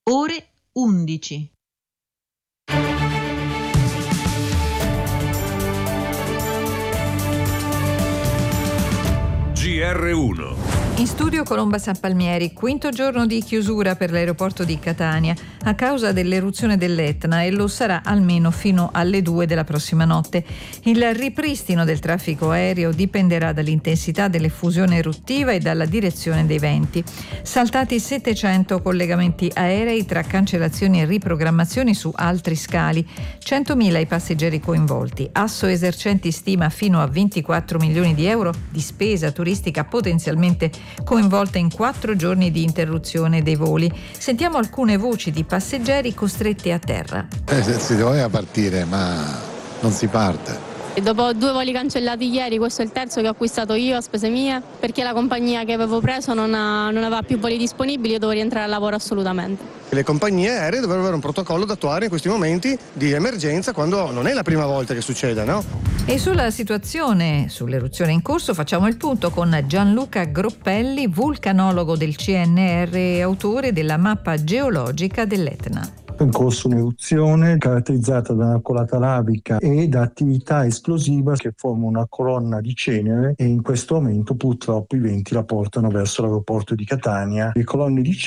Ore 11. GR1. In studio Colomba San Palmieri, quinto giorno di chiusura per l'aeroporto di Catania a causa dell'eruzione dell'Etna, e lo sarà almeno fino alle 2 della prossima notte. Il ripristino del traffico aereo dipenderà dall'intensità dell'effusione eruttiva e dalla direzione dei venti. Saltati 700 collegamenti aerei tra cancellazioni e riprogrammazioni su altri scali, 100.000 i passeggeri coinvolti. Asso Esercenti stima fino a 24 milioni di euro di spesa turistica potenzialmente coinvolta in 4 giorni di interruzione dei voli. Sentiamo alcune voci di passeggeri costretti a terra. Si doveva partire, ma non si parte. E dopo 2 voli cancellati ieri, questo è il terzo che ho acquistato io a spese mie, perché la compagnia che avevo preso non aveva più voli disponibili. Io devo rientrare al lavoro assolutamente. Le compagnie aeree dovrebbero avere un protocollo da attuare in questi momenti di emergenza, quando non è la prima volta che succede, no? E sulla situazione, sull'eruzione in corso, facciamo il punto con Gianluca Groppelli, vulcanologo del CNR e autore della mappa geologica dell'Etna. In corso un'eruzione caratterizzata da una colata lavica e da attività esplosiva che forma una colonna di cenere, e in questo momento purtroppo i venti la portano verso l'aeroporto di Catania. Le colonne di